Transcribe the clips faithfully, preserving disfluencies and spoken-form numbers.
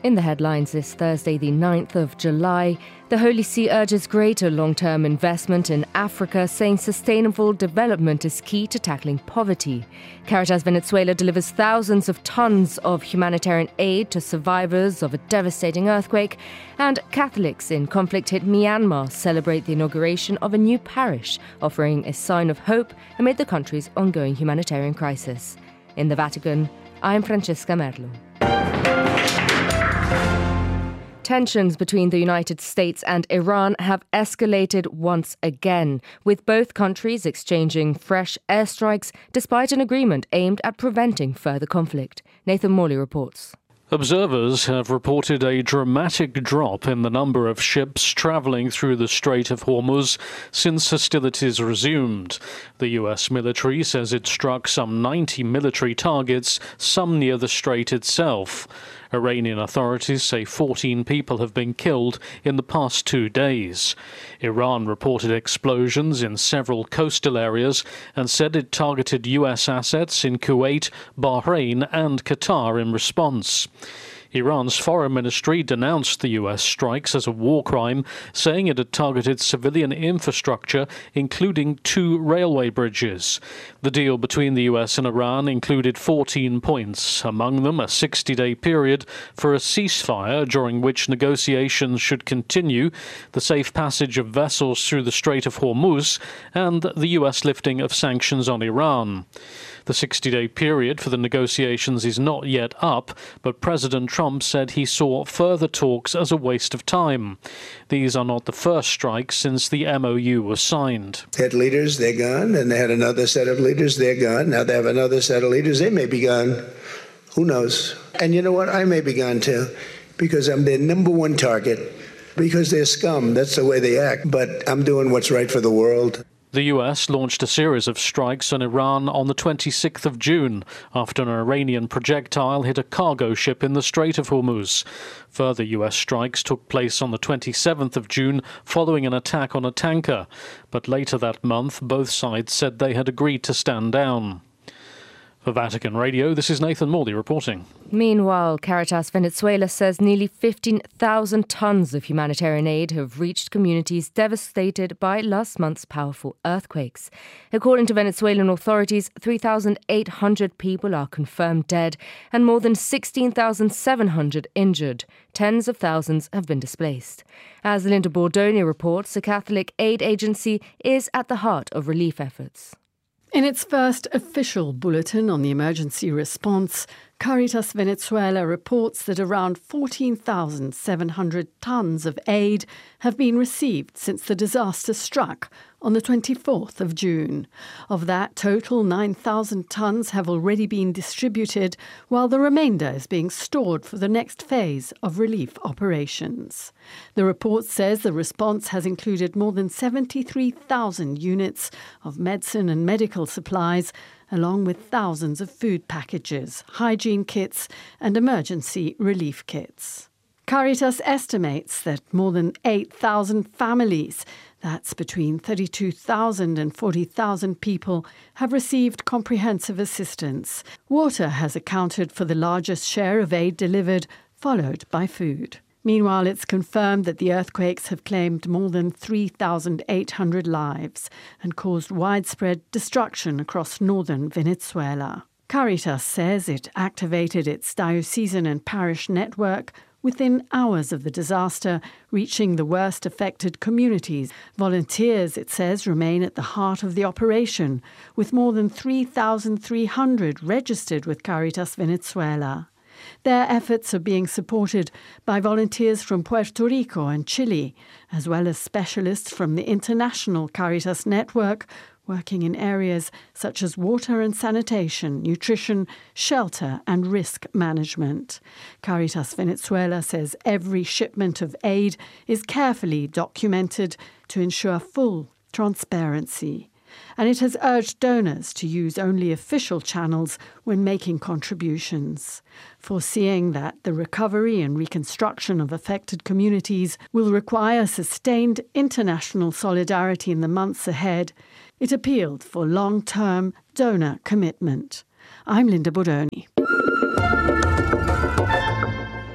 In the headlines this Thursday, the ninth of July, the Holy See urges greater long-term investment in Africa, saying sustainable development is key to tackling poverty. Caritas Venezuela delivers thousands of tons of humanitarian aid to survivors of a devastating earthquake, and Catholics in conflict-hit Myanmar celebrate the inauguration of a new parish, offering a sign of hope amid the country's ongoing humanitarian crisis. In the Vatican, I'm Francesca Merlo. Tensions between the United States and Iran have escalated once again, with both countries exchanging fresh airstrikes despite an agreement aimed at preventing further conflict. Nathan Morley reports. Observers have reported a dramatic drop in the number of ships travelling through the Strait of Hormuz since hostilities resumed. The U S military says it struck some ninety military targets, some near the strait itself. Iranian authorities say fourteen people have been killed in the past two days. Iran reported explosions in several coastal areas and said it targeted U S assets in Kuwait, Bahrain and Qatar in response. Iran's foreign ministry denounced the U S strikes as a war crime, saying it had targeted civilian infrastructure, including two railway bridges. The deal between the U S and Iran included fourteen points, among them a sixty-day period for a ceasefire during which negotiations should continue, the safe passage of vessels through the Strait of Hormuz, and the U S lifting of sanctions on Iran. The sixty-day period for the negotiations is not yet up, but President Trump said he saw further talks as a waste of time. These are not the first strikes since the M O U was signed. They had leaders, they're gone, and they had another set of leaders, they're gone. Now they have another set of leaders, they may be gone. Who knows? And you know what? I may be gone too, because I'm their number one target, because they're scum. That's the way they act. But I'm doing what's right for the world. The U S launched a series of strikes on Iran on the twenty-sixth of June after an Iranian projectile hit a cargo ship in the Strait of Hormuz. Further U S strikes took place on the twenty-seventh of June following an attack on a tanker. But later that month, both sides said they had agreed to stand down. For Vatican Radio, this is Nathan Morley reporting. Meanwhile, Caritas Venezuela says nearly fifteen thousand tons of humanitarian aid have reached communities devastated by last month's powerful earthquakes. According to Venezuelan authorities, three thousand eight hundred people are confirmed dead and more than sixteen thousand seven hundred injured. Tens of thousands have been displaced. As Linda Bordoni reports, the Catholic Aid Agency is at the heart of relief efforts. In its first official bulletin on the emergency response, Caritas Venezuela reports that around fourteen thousand seven hundred tons of aid have been received since the disaster struck on the twenty-fourth of June. Of that total, nine thousand tons have already been distributed, while the remainder is being stored for the next phase of relief operations. The report says the response has included more than seventy-three thousand units of medicine and medical supplies, along with thousands of food packages, hygiene kits and emergency relief kits. Caritas estimates that more than eight thousand families, that's between thirty-two thousand and forty thousand people, have received comprehensive assistance. Water has accounted for the largest share of aid delivered, followed by food. Meanwhile, it's confirmed that the earthquakes have claimed more than three thousand eight hundred lives and caused widespread destruction across northern Venezuela. Caritas says it activated its diocesan and parish network within hours of the disaster, reaching the worst affected communities. Volunteers, it says, remain at the heart of the operation, with more than three thousand three hundred registered with Caritas Venezuela. Their efforts are being supported by volunteers from Puerto Rico and Chile, as well as specialists from the International Caritas Network, working in areas such as water and sanitation, nutrition, shelter and risk management. Caritas Venezuela says every shipment of aid is carefully documented to ensure full transparency. And it has urged donors to use only official channels when making contributions, foreseeing that the recovery and reconstruction of affected communities will require sustained international solidarity in the months ahead. It appealed for long-term donor commitment. I'm Linda Bordoni.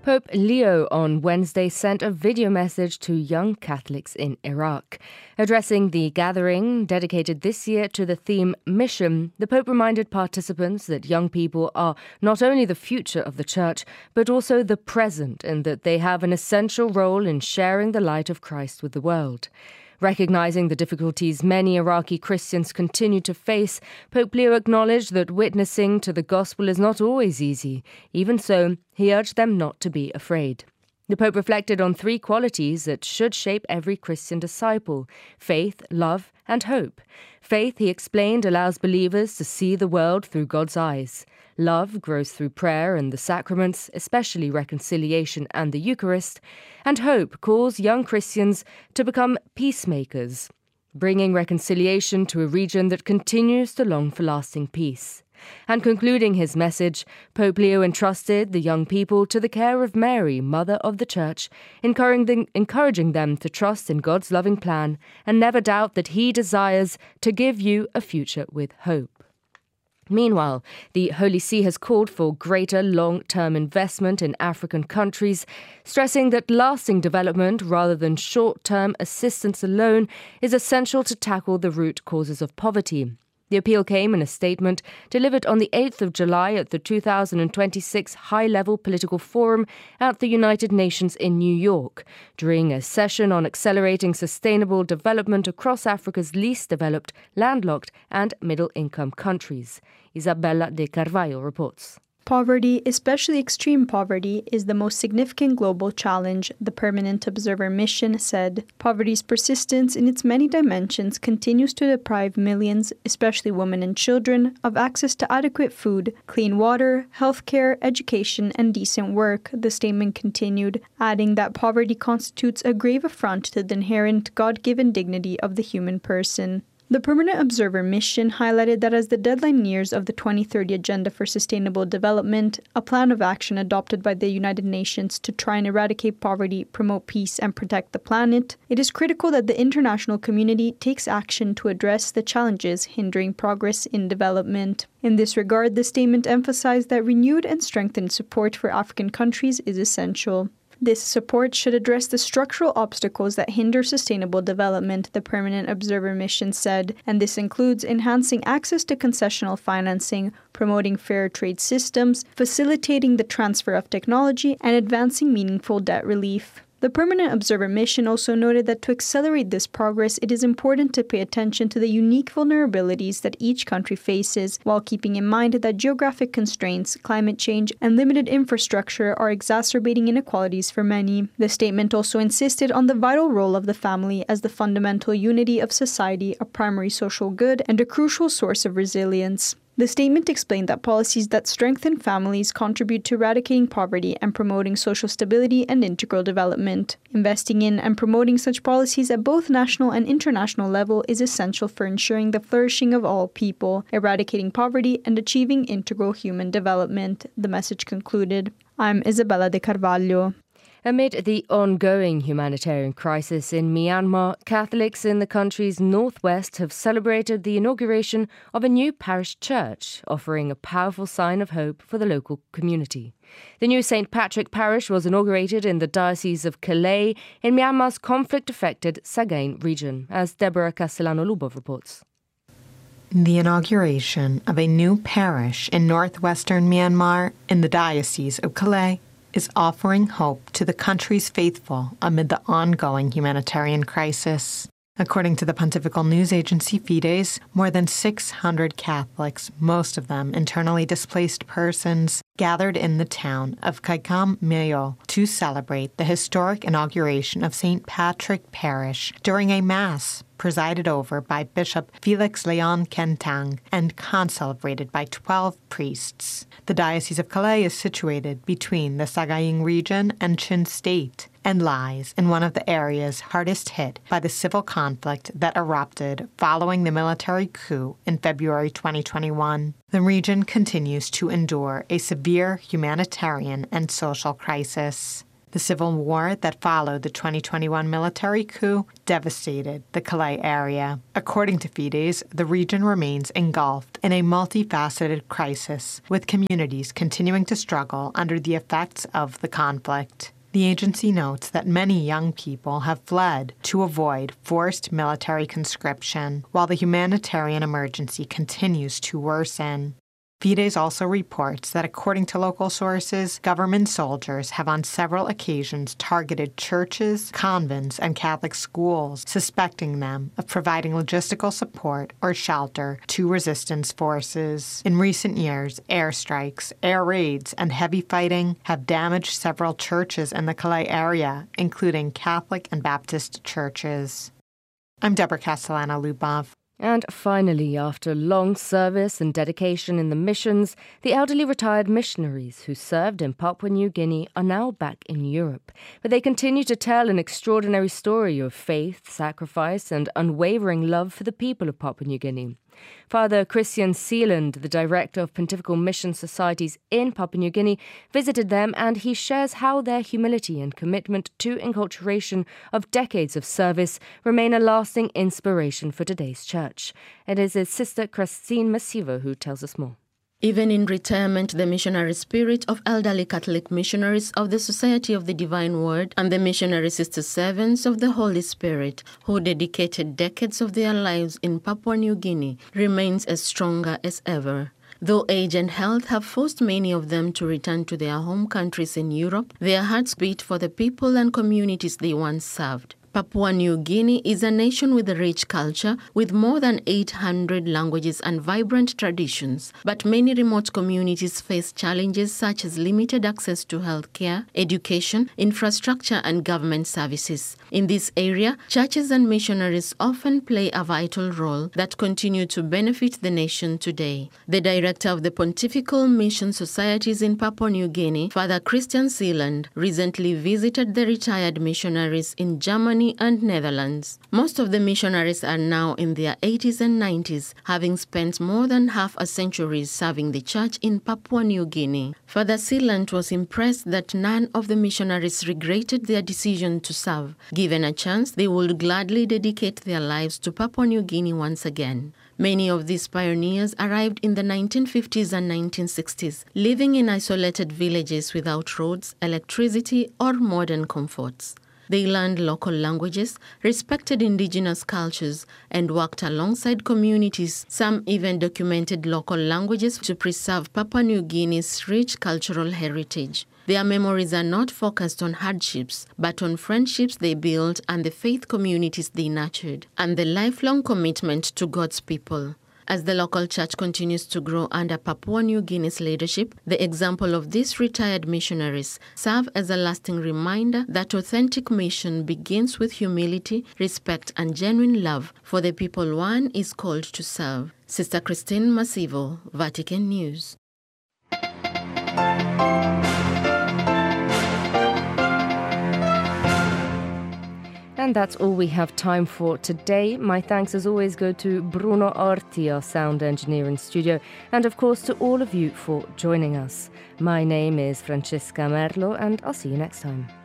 Pope Leo on Wednesday sent a video message to young Catholics in Iraq. Addressing the gathering dedicated this year to the theme Mission, the Pope reminded participants that young people are not only the future of the Church, but also the present, and that they have an essential role in sharing the light of Christ with the world. Recognizing the difficulties many Iraqi Christians continue to face, Pope Leo acknowledged that witnessing to the gospel is not always easy. Even so, he urged them not to be afraid. The Pope reflected on three qualities that should shape every Christian disciple: faith, love, and hope. Faith, he explained, allows believers to see the world through God's eyes. Love grows through prayer and the sacraments, especially reconciliation and the Eucharist. And hope calls young Christians to become peacemakers, bringing reconciliation to a region that continues to long for lasting peace. And concluding his message, Pope Leo entrusted the young people to the care of Mary, Mother of the Church, encouraging them to trust in God's loving plan and never doubt that he desires to give you a future with hope. Meanwhile, the Holy See has called for greater long-term investment in African countries, stressing that lasting development rather than short-term assistance alone is essential to tackle the root causes of poverty. The appeal came in a statement delivered on the eighth of July at the two thousand twenty-six High-Level Political Forum at the United Nations in New York, during a session on accelerating sustainable development across Africa's least developed, landlocked and middle-income countries. Isabella de Carvalho reports. Poverty, especially extreme poverty, is the most significant global challenge, the Permanent Observer Mission said. Poverty's persistence in its many dimensions continues to deprive millions, especially women and children, of access to adequate food, clean water, healthcare, education, and decent work, the statement continued, adding that poverty constitutes a grave affront to the inherent God-given dignity of the human person. The Permanent Observer Mission highlighted that as the deadline nears of the twenty thirty Agenda for Sustainable Development, a plan of action adopted by the United Nations to try and eradicate poverty, promote peace, and protect the planet, it is critical that the international community takes action to address the challenges hindering progress in development. In this regard, the statement emphasized that renewed and strengthened support for African countries is essential. This support should address the structural obstacles that hinder sustainable development, the Permanent Observer Mission said, and this includes enhancing access to concessional financing, promoting fair trade systems, facilitating the transfer of technology, and advancing meaningful debt relief. The Permanent Observer Mission also noted that to accelerate this progress, it is important to pay attention to the unique vulnerabilities that each country faces, while keeping in mind that geographic constraints, climate change, and limited infrastructure are exacerbating inequalities for many. The statement also insisted on the vital role of the family as the fundamental unity of society, a primary social good, and a crucial source of resilience. The statement explained that policies that strengthen families contribute to eradicating poverty and promoting social stability and integral development. Investing in and promoting such policies at both national and international level is essential for ensuring the flourishing of all people, eradicating poverty, and achieving integral human development, the message concluded. I'm Isabella de Carvalho. Amid the ongoing humanitarian crisis in Myanmar, Catholics in the country's northwest have celebrated the inauguration of a new parish church, offering a powerful sign of hope for the local community. The new Saint Patrick Parish was inaugurated in the Diocese of Kalay in Myanmar's conflict-affected Sagaing region, as Deborah Castellano-Lubov reports. The inauguration of a new parish in northwestern Myanmar in the Diocese of Kalay is offering hope to the country's faithful amid the ongoing humanitarian crisis. According to the Pontifical News Agency Fides, more than six hundred Catholics, most of them internally displaced persons, gathered in the town of Kaikam Mayo to celebrate the historic inauguration of Saint Patrick Parish during a Mass presided over by Bishop Felix Leon Kentang and concelebrated by twelve priests. The Diocese of Kalay is situated between the Sagaing region and Chin State and lies in one of the areas hardest hit by the civil conflict that erupted following the military coup in February twenty twenty-one. The region continues to endure a severe humanitarian and social crisis. The civil war that followed the twenty twenty-one military coup devastated the Calais area. According to Fides, the region remains engulfed in a multifaceted crisis, with communities continuing to struggle under the effects of the conflict. The agency notes that many young people have fled to avoid forced military conscription, while the humanitarian emergency continues to worsen. Fides also reports that according to local sources, government soldiers have on several occasions targeted churches, convents, and Catholic schools, suspecting them of providing logistical support or shelter to resistance forces. In recent years, airstrikes, air raids, and heavy fighting have damaged several churches in the Calais area, including Catholic and Baptist churches. I'm Deborah Castellano-Lubov. And finally, after long service and dedication in the missions, the elderly retired missionaries who served in Papua New Guinea are now back in Europe. But they continue to tell an extraordinary story of faith, sacrifice, and unwavering love for the people of Papua New Guinea. Father Christian Seeland, the director of Pontifical Mission Societies in Papua New Guinea, visited them, and he shares how their humility and commitment to enculturation of decades of service remain a lasting inspiration for today's church. It is his sister Christine Masivo who tells us more. Even in retirement, the missionary spirit of elderly Catholic missionaries of the Society of the Divine Word and the missionary sister servants of the Holy Spirit, who dedicated decades of their lives in Papua New Guinea, remains as stronger as ever. Though age and health have forced many of them to return to their home countries in Europe, their hearts beat for the people and communities they once served. Papua New Guinea is a nation with a rich culture, with more than eight hundred languages and vibrant traditions. But many remote communities face challenges such as limited access to healthcare, education, infrastructure, and government services. In this area, churches and missionaries often play a vital role that continue to benefit the nation today. The director of the Pontifical Mission Societies in Papua New Guinea, Father Christian Seeland, recently visited the retired missionaries in Germany and Netherlands. Most of the missionaries are now in their eighties and nineties, having spent more than half a century serving the church in Papua New Guinea. Father Seeland was impressed that none of the missionaries regretted their decision to serve. Given a chance, they would gladly dedicate their lives to Papua New Guinea once again. Many of these pioneers arrived in the nineteen fifties and nineteen sixties, living in isolated villages without roads, electricity, or modern comforts. They learned local languages, respected indigenous cultures, and worked alongside communities. Some even documented local languages to preserve Papua New Guinea's rich cultural heritage. Their memories are not focused on hardships, but on friendships they built and the faith communities they nurtured, and the lifelong commitment to God's people. As the local church continues to grow under Papua New Guinea's leadership, the example of these retired missionaries serve as a lasting reminder that authentic mission begins with humility, respect, and genuine love for the people one is called to serve. Sister Christine Masivo, Vatican News. And that's all we have time for today. My thanks as always go to Bruno Orti, our sound engineer in studio, and of course to all of you for joining us. My name is Francesca Merlo, and I'll see you next time.